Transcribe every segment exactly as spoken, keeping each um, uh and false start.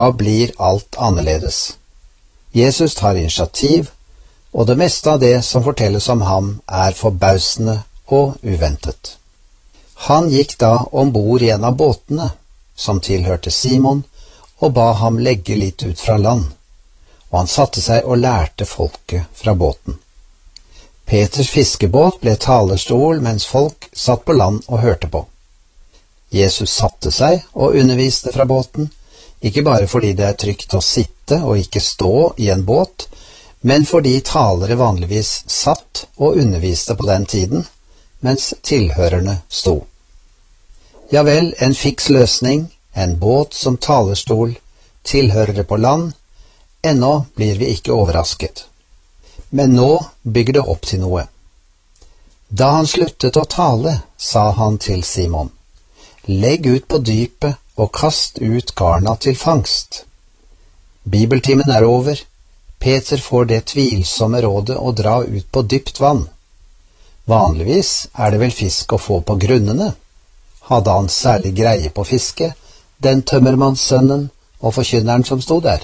Da blir alt annerledes. Jesus tar initiativ, og det meste av det som fortelles om ham er forbausende og uventet. Han gikk da ombord i en av båtene, som tilhørte Simon, og ba ham legge litt ut fra land, og han satte seg og lærte folket fra båten. Peters fiskebåt ble talerstol mens folk satt på land og hørte på. Jesus satte seg og underviste fra båten, ikke bare fordi det er trygt å sitte og ikke stå i en båt, men fordi talere vanligvis satt og underviste på den tiden, mens tilhørerne sto. Ja vel, en fiks løsning, en båt som talerstol, tilhørere på land, ennå blir vi ikke overrasket. Men nå bygger det opp til noe. Da han sluttet å tale, sa han til Simon, «Legg ut på dypet og kast ut garna til fangst.» Bibeltimen er over. Peter får det tvilsomme rådet å dra ut på dypt vann. Vanligvis er det vel fisk å få på grunnene. Hadde han særlig greie på fiske, den tømmermannssønnen og forkynneren som sto der?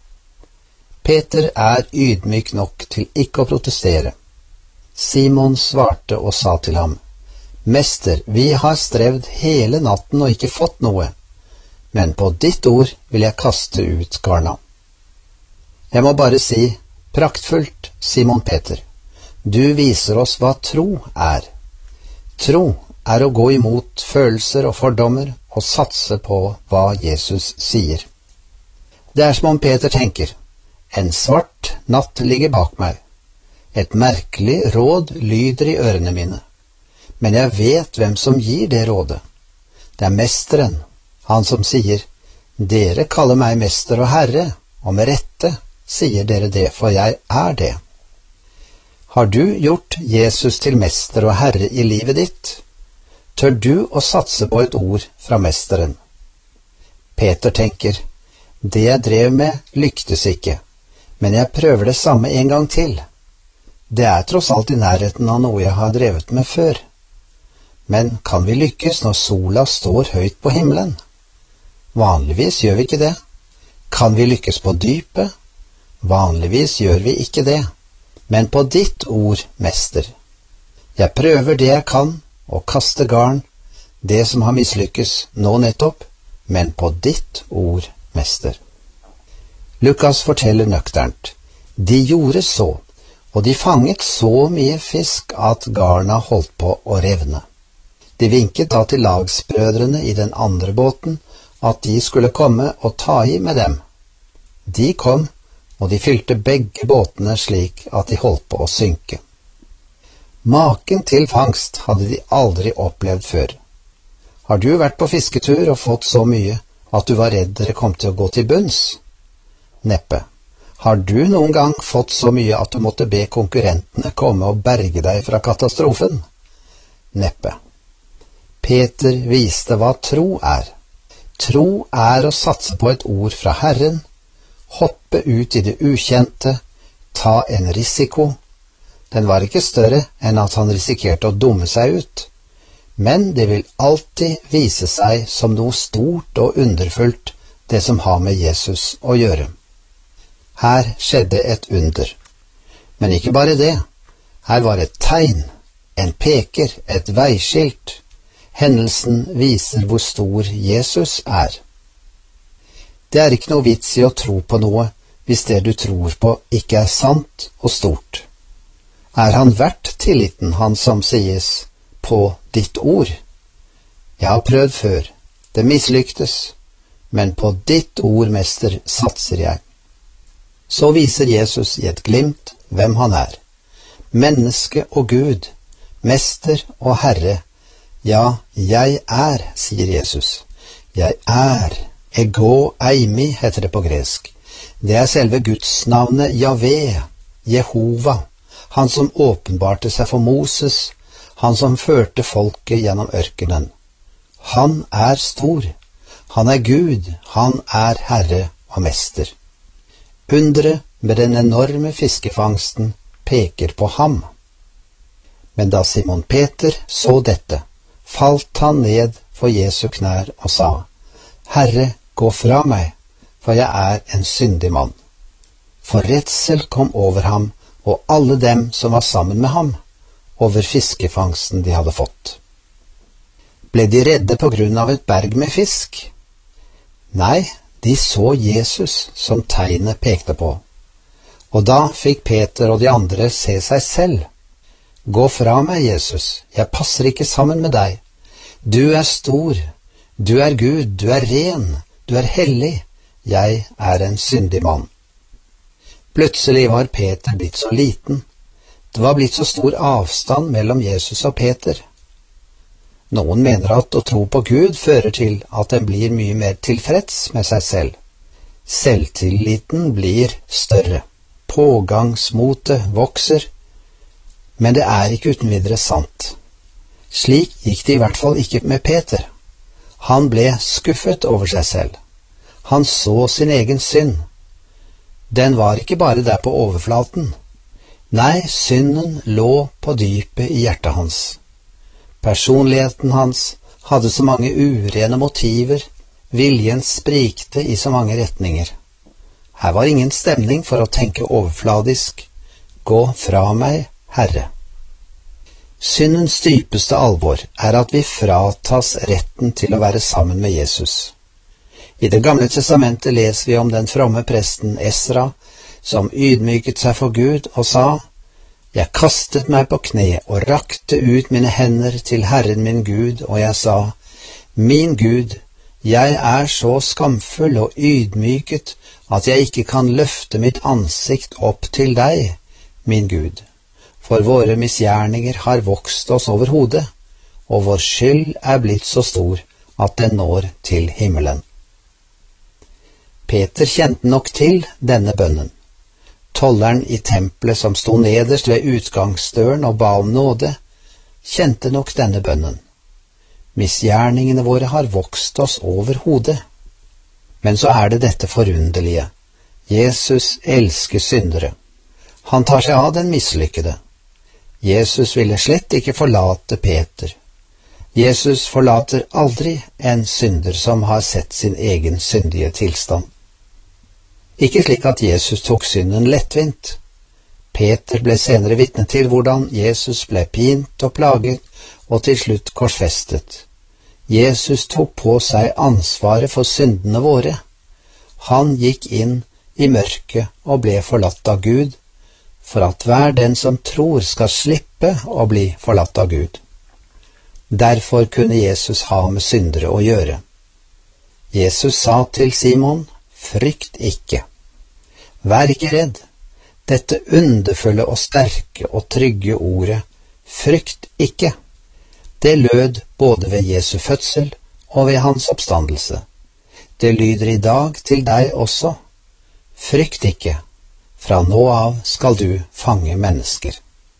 Peter er ydmyk nok til ikke å protestere. Simon svarte og sa til ham, «Mester, vi har strevd hele natten og ikke fått noe, men på ditt ord vil jeg kaste ut garna.» Jeg må bare si, praktfullt, Simon Peter, du viser oss hva tro er. Tro er å gå imot følelser og fordommer og satse på hva Jesus sier. Det er som om Peter tenker, en svart natt ligger bak meg. Et merkelig råd lyder i ørene mine. Men jeg vet hvem som gir det rådet. Det er mesteren, han som sier, dere kaller meg mester og herre, og med rette sier dere det, for jeg er det. Har du gjort Jesus til mester og herre i livet ditt? Tør du å satse på et ord fra mesteren? Peter tenker, det jeg drev med lyktes ikke, men jeg prøver det samme en gang til. Det er tross alt i nærheten av noe jeg har drevet med før. Men kan vi lykkes når sola står høyt på himmelen? Vanligvis gjør vi ikke det. Kan vi lykkes på dypet? Vanligvis gjør vi ikke det. Men på ditt ord, mester. Jeg prøver det jeg kan, og kaster garn, det som har mislykkes nå nettopp, men på ditt ord, mester. Lukas forteller nøkternt. De gjorde så, og de fanget så mye fisk at garna holdt på å revne. De vinket da til lagsbrødrene i den andre båten at de skulle komme og ta i med dem. De kom, og de fylte begge båtene slik at de holdt på å synke. Maken til fangst hadde de aldri opplevd før. Har du vært på fisketur og fått så mye at du var redd dere kom til å gå til bunns? Neppe. Har du noen gang fått så mye at du måtte be konkurrentene komme og berge deg fra katastrofen? Neppe. Peter viste hva tro er. Tro er å satse på et ord fra Herren, hoppe ut i det ukjente, ta en risiko. Den var ikke større enn at han risikerte å dumme seg ut, men det vil alltid vise seg som noe stort og underfullt, det som har med Jesus å gjøre. Her skjedde et under. Men ikke bare det. Her var et tegn, en peker, et veiskilt. Hendelsen viser hvor stor Jesus er. Det er ikke noe vits i å tro på noe hvis det du tror på ikke er sant og stort. Er han verdt tilliten, han som sies på ditt ord? Jeg har prøvd før, det mislyktes, men på ditt ord, mester, satser jeg. Så viser Jesus i et glimt hvem han er. Menneske og Gud, mester og herre. Ja, jeg er, sier Jesus. Jeg er. Ego eimi heter det på gresk. Det er selve Guds navnet Jahve, Jehova, han som åpenbarte seg for Moses, han som førte folket gjennom ørkenen. Han er stor, han er Gud, han er Herre og Mester. Underet med den enorme fiskefangsten peker på ham. Men da Simon Peter så dette, falt han ned for Jesu knær og sa, Herre, gå fra meg, for jeg er en syndig mann. For redsel kom over ham og alle dem som var sammen med ham, over fiskefangsten de hadde fått. Ble de redde på grunn av et berg med fisk? Nei, de så Jesus som tegnet pekte på. Og da fikk Peter og de andre se seg selv. Gå fra meg, Jesus, jeg passer ikke sammen med deg. Du er stor, du er Gud, du er ren, du er hellig, jeg er en syndig mann. Plutselig var Peter blitt så liten. Det var blitt så stor avstand mellom Jesus og Peter. Noen mener at å tro på Gud fører til at en blir mye mer tilfreds med seg selv. Selvtilliten blir større. Pågangsmotet vokser. Men det er ikke uten videre sant. Slik gikk det i hvert fall ikke med Peter. Han ble skuffet over seg selv. Han så sin egen synd. Den var ikke bare der på overflaten. Nei, synden lå på dypet i hjertet hans. Personligheten hans hadde så mange urene motiver, viljen sprikte i så mange retninger. Her var ingen stemning for å tenke overfladisk. Gå fra meg, Herre. Syndens dypeste alvor er at vi fratas retten til å være sammen med Jesus. I Det gamle testamentet leser vi om den fromme presten Esra, som ydmyket seg for Gud og sa, «Jeg kastet meg på kne og rakte ut mine hender til Herren min Gud, og jeg sa, Min Gud, jeg er så skamfull og ydmyket at jeg ikke kan løfte mitt ansikt opp til deg, min Gud. For våre misgjerninger har vokst oss over hodet, og vår skyld er blitt så stor at den når til himmelen.» Peter kjente nok til denne bønnen. Tolleren i tempelet som sto nederst ved utgangsdøren og ba om nåde, kjente nok denne bønnen. Misgjerningene våre har vokst oss over hodet. Men så er det dette forunderlige. Jesus elsker syndere. Han tar seg av den mislykkede. Jesus ville slett ikke forlate Peter. Jesus forlater aldri en synder som har sett sin egen syndige tilstand. Ikke slik at Jesus tok synden lettvint. Peter ble senere vitne til hvordan Jesus ble pint og plaget og til slutt korsfestet. Jesus tok på seg ansvaret for syndene våre. Han gikk inn i mørket og ble forlatt av Gud, for at hver den som tror skal slippe å bli forlatt av Gud. Derfor kunne Jesus ha med syndere å gjøre. Jesus sa til Simon, «Frykt ikke. Vær ikke redd. Dette underfulle og sterke og trygge ordet, frykt ikke. Det lød både ved Jesu fødsel og ved hans oppstandelse. Det lyder i dag til deg også. Frykt ikke. Fra nå av skal du fange mennesker.»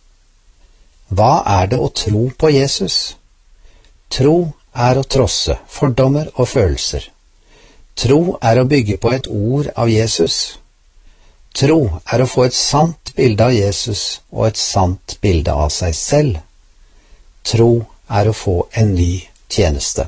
Hva er det å tro på Jesus? Tro er å trosse fordommer og følelser. Tro er å bygge på et ord av Jesus. Tro er å få et sant bilde av Jesus og et sant bilde av seg selv. Tro er å få en ny tjeneste.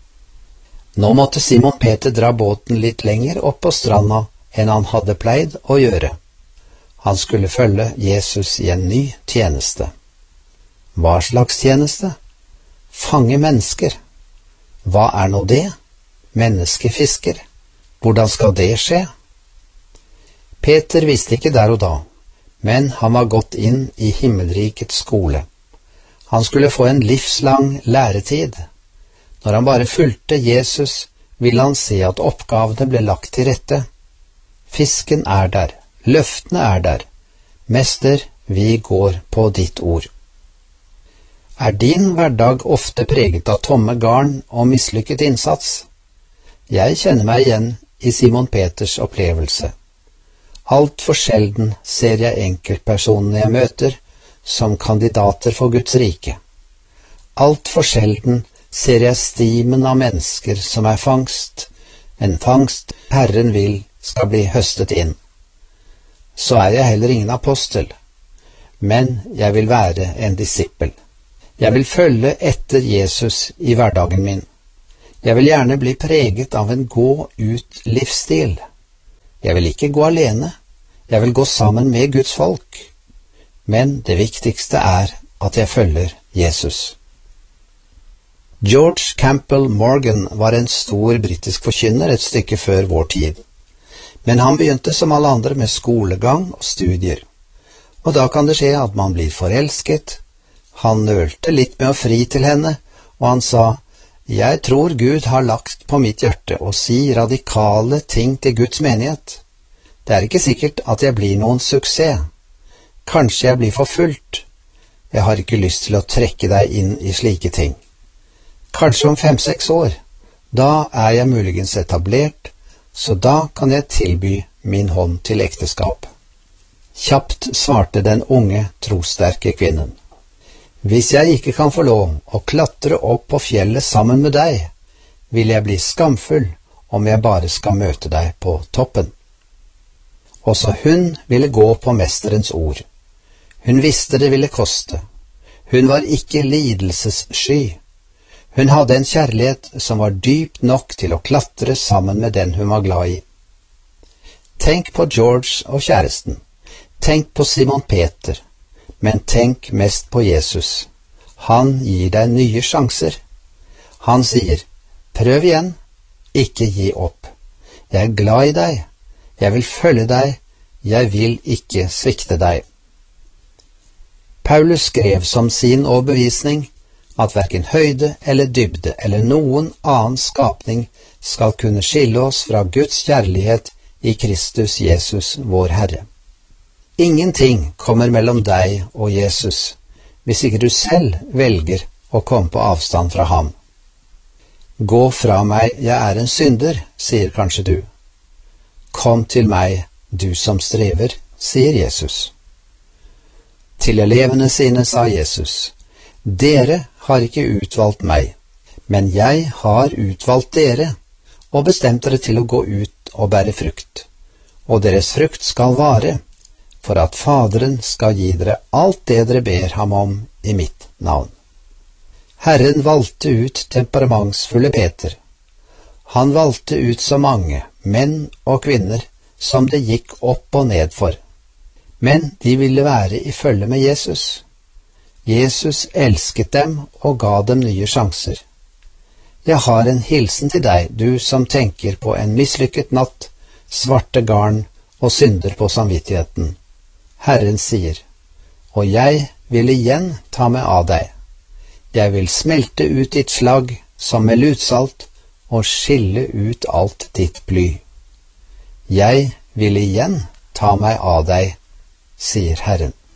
Nå måtte Simon Peter dra båten litt lenger opp på stranda enn han hadde pleid å gjøre. Han skulle følge Jesus i en ny tjeneste. Hva slags tjeneste? Fange mennesker. Hva er nå det? Menneskefisker. Hvordan skal det skje? Peter visste ikke der og da, men han var gått inn i himmelrikets skole. Han skulle få en livslang læretid. Når han bare fulgte Jesus, ville han se at oppgavene ble lagt til rette. Fisken er der, løftene er der. Mester, vi går på ditt ord. Er din hverdag ofte preget av tomme garn og mislykket innsats? Jeg kjenner meg igjen i Simon Peters opplevelse. Alt for sjelden ser jeg enkeltpersonene jeg møter som kandidater for Guds rike. Alt for sjelden ser jeg stimen av mennesker som er fangst, en fangst Herren vil skal bli høstet inn. Så er jeg heller ingen apostel, men jeg vil være en disippel. Jeg vil følge etter Jesus i hverdagen min. Jeg vil gjerne bli preget av en gå-ut-livsstil, Jeg vil ikke gå alene, jeg vil gå sammen med Guds folk. Men det viktigste er at jeg følger Jesus. George Campbell Morgan var en stor britisk forkynner et stykke før vår tid. Men han begynte som alle andre med skolegang og studier. Og da kan det skje at man blir forelsket. Han nølte litt med å fri til henne, og han sa, «Jeg tror Gud har lagt på mitt hjerte å si radikale ting til Guds menighet. Det er ikke sikkert at jeg blir noen suksess. Kanskje jeg blir forfulgt. Jeg har ikke lyst til å trekke deg inn i slike ting. Kanskje om fem-seks år, da er jeg muligens etablert, så da kan jeg tilby min hånd til ekteskap.» Kjapt svarte den unge, trossterke kvinnen. «Hvis jeg ikke kan få lov å klatre opp på fjellet sammen med deg, vil jeg bli skamfull om jeg bare skal møte deg på toppen.» Også hun ville gå på mesterens ord. Hun visste det ville koste. Hun var ikke lidelsessky. Hun hadde en kjærlighet som var dypt nok til å klatre sammen med den hun var glad i. Tenk på George og kjæresten. Tenk på Simon Peter. Men tenk mest på Jesus. Han gir deg nye sjanser. Han sier, prøv igjen, ikke gi opp. Jeg er glad i deg. Jeg vil følge deg. Jeg vil ikke svikte deg. Paulus skrev som sin overbevisning at hverken høyde eller dybde eller noen annen skapning skal kunne skille oss fra Guds kjærlighet i Kristus Jesus, vår Herre. Ingenting kommer mellom deg og Jesus, hvis ikke du selv velger å komme på avstand fra ham. Gå fra meg, jeg er en synder, sier kanskje du. Kom til meg, du som strever, sier Jesus. Til elevene sine sa Jesus, dere har ikke utvalgt meg, men jeg har utvalgt dere, og bestemt dere til å gå ut og bære frukt, og deres frukt skal vare, for at Faderen skal gi dere alt det dere ber ham om i mitt navn. Herren valgte ut temperamentsfulle Peter. Han valgte ut så mange, menn og kvinner, som det gikk opp og ned for. Men de ville være i følge med Jesus. Jesus elsket dem og ga dem nye sjanser. Jeg har en hilsen til deg, du som tenker på en mislykket natt, svarte garn og synder på samvittigheten. Herren sier, og jeg vil igjen ta meg av deg. Jeg vil smelte ut ditt slag som med lutsalt og skille ut alt ditt bly. Jeg vil igjen ta meg av deg, sier Herren.